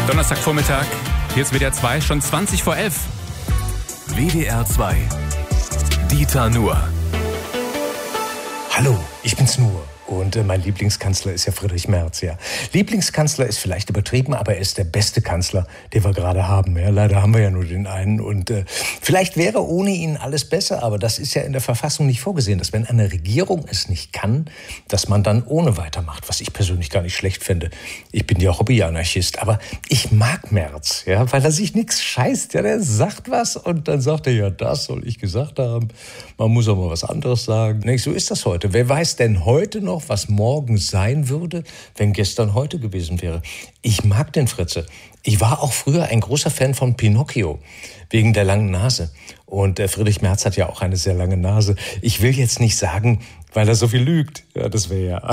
Donnerstagvormittag, hier ist WDR 2, schon 20 vor 11. WDR 2, Dieter Nuhr. Hallo, ich bin's Nuhr. Und mein Lieblingskanzler ist ja Friedrich Merz, ja. Lieblingskanzler ist vielleicht übertrieben, aber er ist der beste Kanzler, den wir gerade haben. Ja, leider haben wir ja nur den einen. Und vielleicht wäre ohne ihn alles besser, aber das ist ja in der Verfassung nicht vorgesehen, dass wenn eine Regierung es nicht kann, dass man dann ohne weitermacht, was ich persönlich gar nicht schlecht finde. Ich bin ja Hobby-Anarchist, aber ich mag Merz, ja, weil er sich nichts scheißt. Ja, der sagt was und dann sagt er, ja, das soll ich gesagt haben. Man muss auch mal was anderes sagen. Nee, so ist das heute. Wer weiß denn heute noch, was morgen sein würde, wenn gestern heute gewesen wäre? Ich mag den Fritze. Ich war auch früher ein großer Fan von Pinocchio, wegen der langen Nase. Und Friedrich Merz hat ja auch eine sehr lange Nase. Ich will jetzt nicht sagen, weil er so viel lügt. Ja, das wäre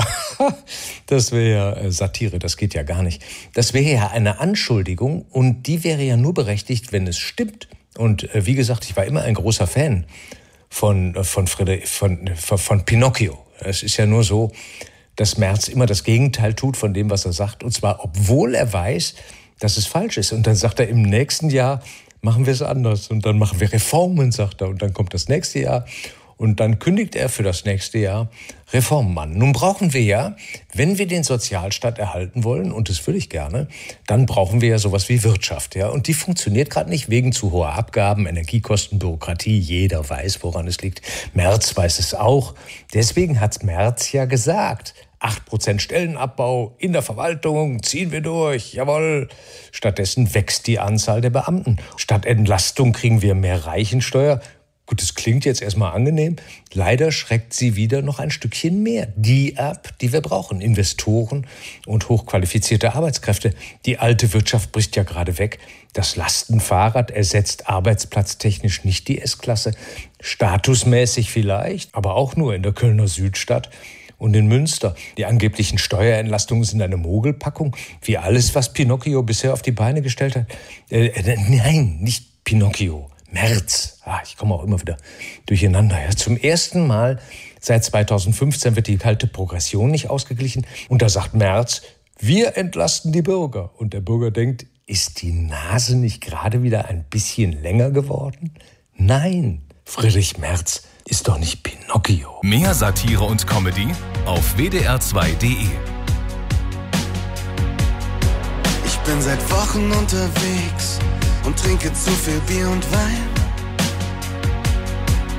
ja Satire, das geht ja gar nicht. Das wäre ja eine Anschuldigung und die wäre ja nur berechtigt, wenn es stimmt. Und wie gesagt, ich war immer ein großer Fan von Pinocchio. Es ist ja nur so, dass Merz immer das Gegenteil tut von dem, was er sagt. Und zwar, obwohl er weiß, dass es falsch ist. Und dann sagt er, im nächsten Jahr machen wir es anders. Und dann machen wir Reformen, sagt er. Und dann kommt das nächste Jahr. Und dann kündigt er für das nächste Jahr Reformen an. Nun brauchen wir ja, wenn wir den Sozialstaat erhalten wollen, und das würde ich gerne, dann brauchen wir ja sowas wie Wirtschaft. Ja? Und die funktioniert gerade nicht wegen zu hoher Abgaben, Energiekosten, Bürokratie. Jeder weiß, woran es liegt. Merz weiß es auch. Deswegen hat Merz ja gesagt, 8% Stellenabbau in der Verwaltung, ziehen wir durch, jawohl. Stattdessen wächst die Anzahl der Beamten. Statt Entlastung kriegen wir mehr Reichensteuer. Gut, das klingt jetzt erstmal angenehm. Leider schreckt sie wieder noch ein Stückchen mehr die ab, die wir brauchen. Investoren und hochqualifizierte Arbeitskräfte. Die alte Wirtschaft bricht ja gerade weg. Das Lastenfahrrad ersetzt arbeitsplatztechnisch nicht die S-Klasse. Statusmäßig vielleicht, aber auch nur in der Kölner Südstadt und in Münster. Die angeblichen Steuerentlastungen sind eine Mogelpackung, wie alles, was Pinocchio bisher auf die Beine gestellt hat. Nein, nicht Pinocchio. Merz. Ich komme auch immer wieder durcheinander. Ja, zum ersten Mal seit 2015 wird die kalte Progression nicht ausgeglichen. Und da sagt Merz, wir entlasten die Bürger. Und der Bürger denkt, ist die Nase nicht gerade wieder ein bisschen länger geworden? Nein, Friedrich Merz ist doch nicht Pinocchio. Mehr Satire und Comedy auf wdr2.de. Ich bin seit Wochen unterwegs und trinke zu viel Bier und Wein.